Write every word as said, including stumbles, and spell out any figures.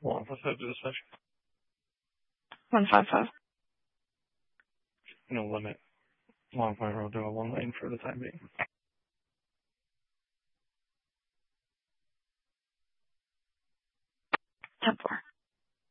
One five five to dispatch. One five five. No limit. Long Point Road to a one lane for the time being. Ten four.